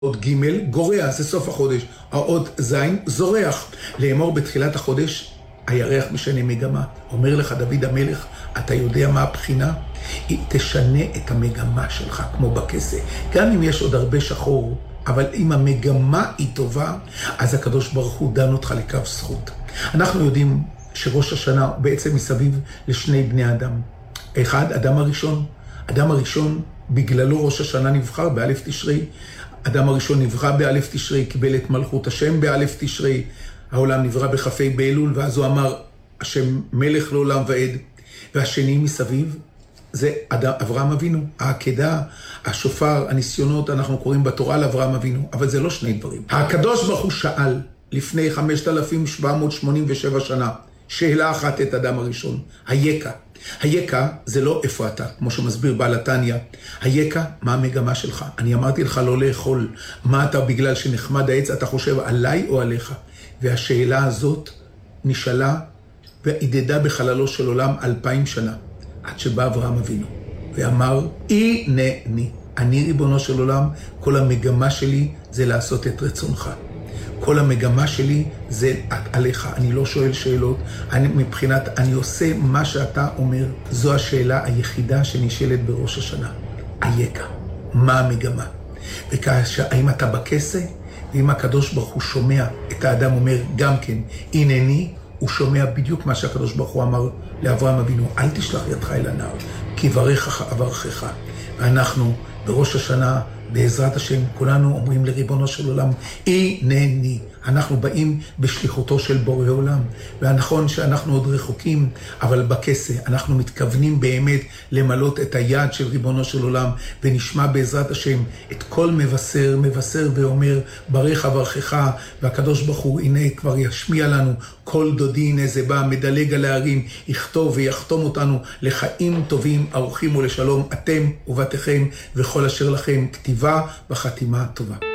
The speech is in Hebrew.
עוד ג' גורע, זה סוף החודש. העוד ז' זורח. לאמור בתחילת החודש, הירח משנה מגמה. אומר לך דוד המלך, אתה יודע מה הבחינה? היא תשנה את המגמה שלך, כמו בכסה. גם אם יש עוד הרבה שחור, אבל אם המגמה היא טובה, אז הקדוש ברוך הוא דן אותך לקו זכות. אנחנו יודעים שראש השנה בעצם מסביב לשני בני אדם. אחד, אדם הראשון. אדם הראשון, בגללו ראש השנה נבחר באלף תשרי. אדם הראשון נברא באלף תשרי, קיבל את מלכות השם באלף תשרי. העולם נברא בכ"ה באלול, ואז הוא אמר, השם מלך לעולם ועד. והשני מסביב, זה אברהם אבינו. העקדה, השופר, הניסיונות, אנחנו קוראים בתורה לאברהם אבינו. אבל זה לא שני דברים. הקדוש ברוך הוא שאל לפני 5787 שנה, שאלה אחת את אדם הראשון, היקה. היקה זה לא איפה אתה, כמו שמסביר בעל התניא. היקה, מה המגמה שלך? אני אמרתי לך לא לאכול. מה אתה בגלל שנחמד העץ, אתה חושב עליי או עליך? והשאלה הזאת נשאלה והידדה בחללו של עולם 2000 שנה, עד שבא אברהם אבינו ואמר, הנני, אני ריבונו של עולם, כל המגמה שלי זה לעשות את רצונך. כל המגמה שלי זה עליך, אני לא שואל שאלות, מבחינת אני עושה מה שאתה אומר. זו השאלה היחידה שנשאלת בראש השנה. היקה, מה המגמה? וכאשר, האם אתה בכסה? ואם הקדוש ברוך הוא שומע את האדם אומר גם כן, הנני, הוא שומע בדיוק מה שהקדוש ברוך הוא אמר לאברהם אבינו, אל תשלח ידך אל הנער, כי יברכך אברכך. ואנחנו בראש השנה, בעזרת השם, כולנו אומרים לריבונו של עולם, הנני. אנחנו באים בשליחותו של בורא עולם. והנכון שאנחנו עוד רחוקים, אבל בכסה אנחנו מתכוונים באמת למלות את היד של ריבונו של עולם, ונשמע בעזרת השם את כל מבשר ואומר, ברך אברכך, והקדוש ברוך הוא הנה כבר ישמיע לנו, כל דודי הנה זה בא, מדלג על הערים, יכתוב ויחתום אותנו לחיים טובים, ארוכים ולשלום, אתם ובתיכם וכל אשר לכם, כתיבה וחתימה טובה.